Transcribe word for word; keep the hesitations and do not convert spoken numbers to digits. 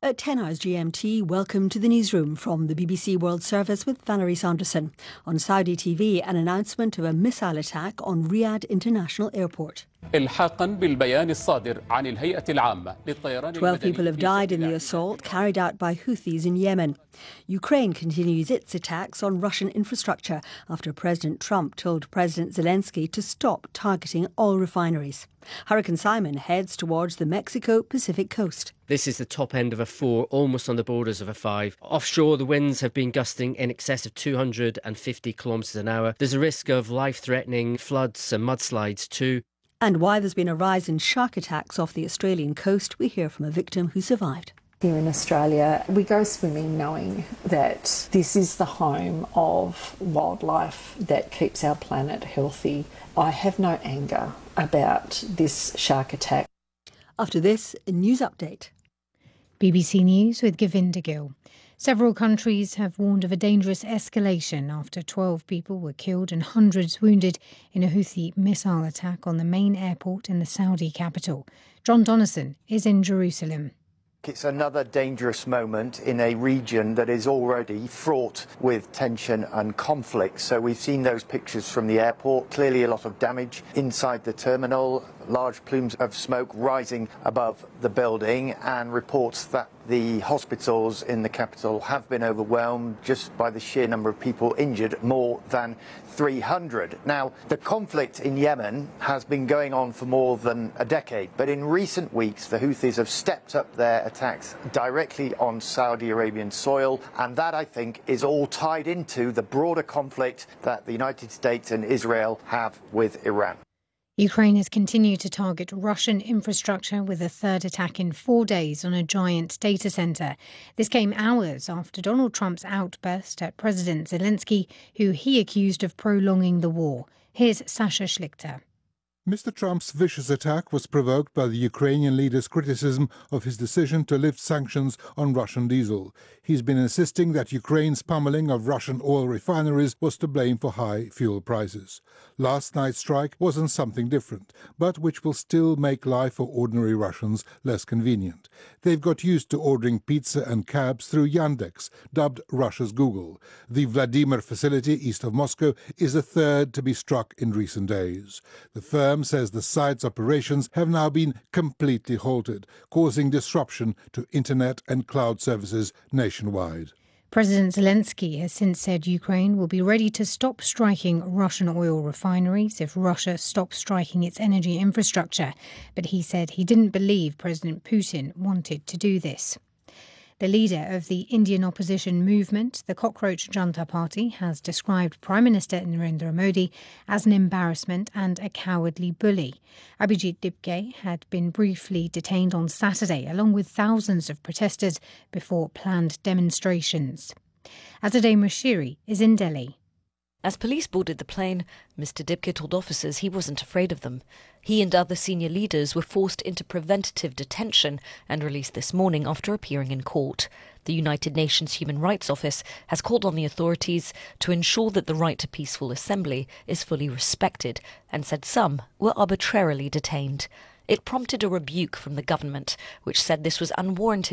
At ten hours G M T, welcome to the newsroom from the B B C World Service with Valerie Sanderson. On Saudi T V, an announcement of a missile attack on Riyadh International Airport. twelve people have died in the assault carried out by Houthis in Yemen. Ukraine continues its attacks on Russian infrastructure after President Trump told President Zelensky to stop targeting oil refineries. Hurricane Simon heads towards the Mexico-Pacific coast. This is the top end of a four, almost on the borders of a five. Offshore, the winds have been gusting in excess of two hundred fifty kilometres an hour. There's a risk of life-threatening floods and mudslides too. And why there's been a rise in shark attacks off the Australian coast, we hear from a victim who survived. Here in Australia, we go swimming knowing that this is the home of wildlife that keeps our planet healthy. I have no anger about this shark attack. After this, a news update. B B C News with Govinda Gill. Several countries have warned of a dangerous escalation after twelve people were killed and hundreds wounded in a Houthi missile attack on the main airport in the Saudi capital. John Donnison is in Jerusalem. It's another dangerous moment in a region that is already fraught with tension and conflict. So we've seen those pictures from the airport, clearly a lot of damage inside the terminal, large plumes of smoke rising above the building, and reports that the hospitals in the capital have been overwhelmed just by the sheer number of people injured, more than three hundred. Now, the conflict in Yemen has been going on for more than a decade, but in recent weeks the Houthis have stepped up their attacks directly on Saudi Arabian soil, and that, I think, is all tied into the broader conflict that the United States and Israel have with Iran. Ukraine has continued to target Russian infrastructure with a third attack in four days on a giant data centre. This came hours after Donald Trump's outburst at President Zelensky, who he accused of prolonging the war. Here's Sasha Schlichter. Mister Trump's vicious attack was provoked by the Ukrainian leader's criticism of his decision to lift sanctions on Russian diesel. He's been insisting that Ukraine's pummeling of Russian oil refineries was to blame for high fuel prices. Last night's strike wasn't something different, but which will still make life for ordinary Russians less convenient. They've got used to ordering pizza and cabs through Yandex, dubbed Russia's Google. The Vladimir facility east of Moscow is the third to be struck in recent days. The firm says the site's operations have now been completely halted, causing disruption to internet and cloud services nationwide. President Zelensky has since said Ukraine will be ready to stop striking Russian oil refineries if Russia stops striking its energy infrastructure. But he said he didn't believe President Putin wanted to do this. The leader of the Indian opposition movement, the Cockroach Junta Party, has described Prime Minister Narendra Modi as an embarrassment and a cowardly bully. Abhijit Dipke had been briefly detained on Saturday, along with thousands of protesters, before planned demonstrations. Azadeh Moshiri is in Delhi. As police boarded the plane, Mister Dipke told officers he wasn't afraid of them. He and other senior leaders were forced into preventative detention and released this morning after appearing in court. The United Nations Human Rights Office has called on the authorities to ensure that the right to peaceful assembly is fully respected and said some were arbitrarily detained. It prompted a rebuke from the government, which said this was unwarranted